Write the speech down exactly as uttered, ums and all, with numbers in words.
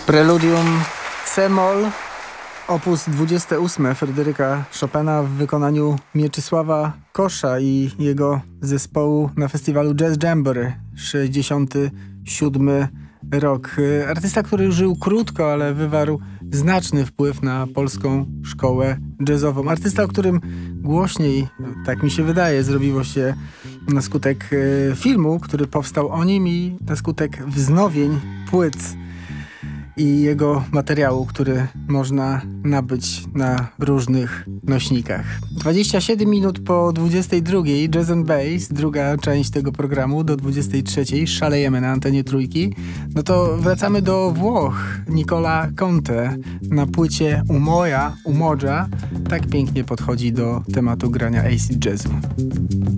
Preludium C-moll, opus dwudzieste ósme Fryderyka Chopina w wykonaniu Mieczysława Kosza i jego zespołu na festiwalu Jazz Jamboree, sześćdziesiąty siódmy rok. Artysta, który żył krótko, ale wywarł znaczny wpływ na polską szkołę jazzową. Artysta, o którym głośniej, tak mi się wydaje, zrobiło się na skutek filmu, który powstał o nim i na skutek wznowień płyt i jego materiału, który można nabyć na różnych nośnikach. dwadzieścia siedem minut po dwudziestej drugiej, Jazz and Bass, druga część tego programu, do dwudziestej trzeciej, szalejemy na antenie Trójki. No to wracamy do Włoch. Nicola Conte na płycie Umoja, Umoja tak pięknie podchodzi do tematu grania acid jazzu.